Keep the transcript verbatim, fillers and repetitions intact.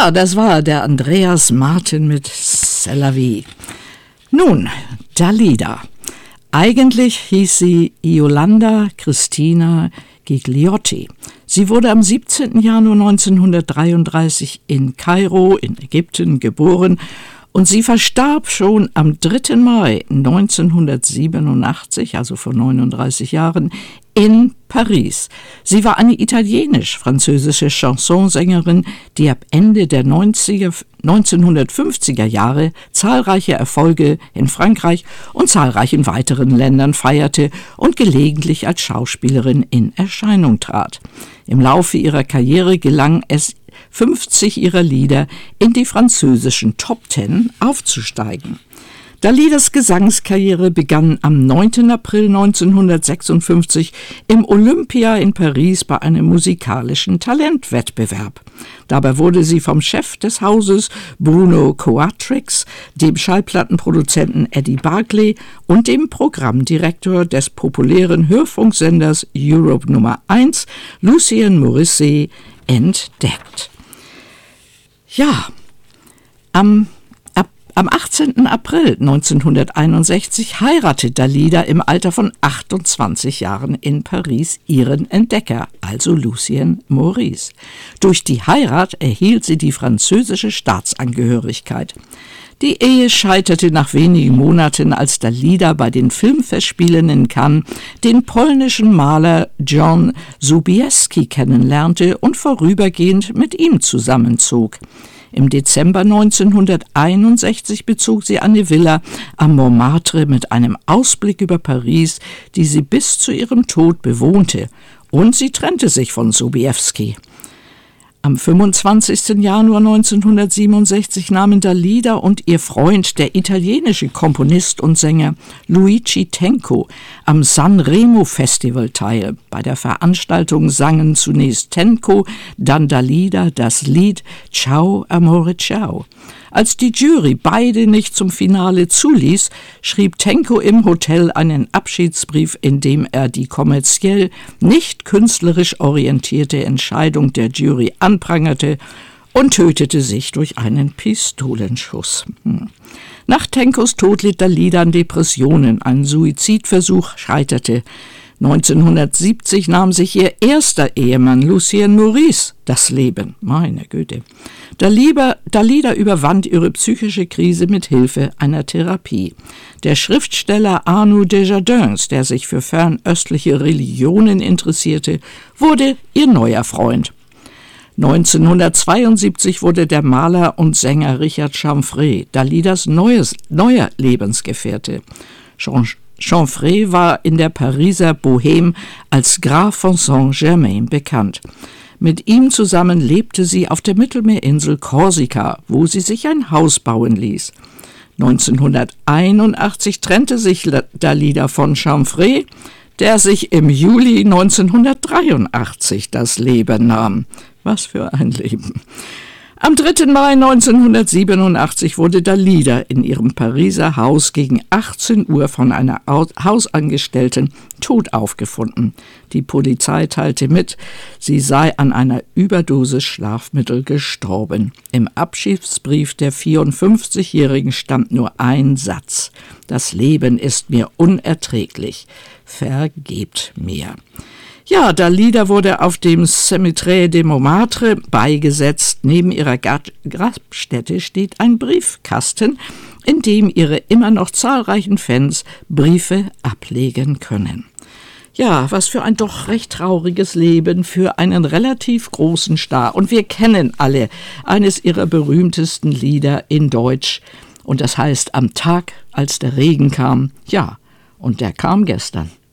Ja, das war der Andreas Martin mit C'est la vie. Nun, Dalida. Eigentlich hieß sie Iolanda Cristina Gigliotti. Sie wurde am siebzehnten Januar neunzehnhundertdreiunddreißig in Kairo in Ägypten geboren und sie verstarb schon am dritten Mai neunzehnhundertsiebenundachtzig, also vor neununddreißig Jahren, in Paris. Sie war eine italienisch-französische Chansonsängerin, die ab Ende der neunzehnhundertfünfziger Jahre zahlreiche Erfolge in Frankreich und zahlreichen weiteren Ländern feierte und gelegentlich als Schauspielerin in Erscheinung trat. Im Laufe ihrer Karriere gelang es, fünfzig ihrer Lieder in die französischen Top Ten aufzusteigen. Dalidas Gesangskarriere begann am neunten April neunzehnhundertsechsundfünfzig im Olympia in Paris bei einem musikalischen Talentwettbewerb. Dabei wurde sie vom Chef des Hauses Bruno Quatrix, dem Schallplattenproduzenten Eddie Barclay und dem Programmdirektor des populären Hörfunksenders Europe Nummer eins, Lucien Morisset, entdeckt. Ja, am Am achtzehnten April neunzehnhunderteinundsechzig heiratet Dalida im Alter von achtundzwanzig Jahren in Paris ihren Entdecker, also Lucien Morisset. Durch die Heirat erhielt sie die französische Staatsangehörigkeit. Die Ehe scheiterte nach wenigen Monaten, als Dalida bei den Filmfestspielen in Cannes den polnischen Maler John Sobieski kennenlernte und vorübergehend mit ihm zusammenzog. Im Dezember neunzehnhunderteinundsechzig bezog sie eine Villa am Montmartre mit einem Ausblick über Paris, die sie bis zu ihrem Tod bewohnte, und sie trennte sich von Sobieski. Am fünfundzwanzigsten Januar neunzehnhundertsiebenundsechzig nahmen Dalida und ihr Freund, der italienische Komponist und Sänger Luigi Tenco, am Sanremo Festival teil. Bei der Veranstaltung sangen zunächst Tenco, dann Dalida das Lied Ciao Amore Ciao. Als die Jury beide nicht zum Finale zuließ, schrieb Tenco im Hotel einen Abschiedsbrief, in dem er die kommerziell nicht künstlerisch orientierte Entscheidung der Jury anprangerte und tötete sich durch einen Pistolenschuss. Hm. Nach Tencos Tod litt Dalida an Depressionen. Ein Suizidversuch scheiterte. neunzehnhundertsiebzig nahm sich ihr erster Ehemann Lucien Morisset das Leben. Meine Güte. Dalida, Dalida überwand ihre psychische Krise mit Hilfe einer Therapie. Der Schriftsteller Arnaud Desjardins, der sich für fernöstliche Religionen interessierte, wurde ihr neuer Freund. neunzehnhundertzweiundsiebzig wurde der Maler und Sänger Richard Chanfray Dalidas neues, neuer Lebensgefährte. Jean Chanfray war in der Pariser Bohème als Graf von Saint-Germain bekannt. Mit ihm zusammen lebte sie auf der Mittelmeerinsel Korsika, wo sie sich ein Haus bauen ließ. neunzehnhunderteinundachtzig trennte sich Dalida von Chanfray, der sich im Juli neunzehnhundertdreiundachtzig das Leben nahm. Was für ein Leben! Am dritten Mai neunzehnhundertsiebenundachtzig wurde Dalida in ihrem Pariser Haus gegen achtzehn Uhr von einer Hausangestellten tot aufgefunden. Die Polizei teilte mit, sie sei an einer Überdosis Schlafmittel gestorben. Im Abschiedsbrief der vierundfünfzigjährigen stand nur ein Satz: Das Leben ist mir unerträglich. Vergebt mir. Ja, Dalida wurde auf dem Cimetière de Montmartre beigesetzt. Neben ihrer Grabstätte steht ein Briefkasten, in dem ihre immer noch zahlreichen Fans Briefe ablegen können. Ja, was für ein doch recht trauriges Leben für einen relativ großen Star. Und wir kennen alle eines ihrer berühmtesten Lieder in Deutsch. Und das heißt, am Tag, als der Regen kam. Ja, und der kam gestern.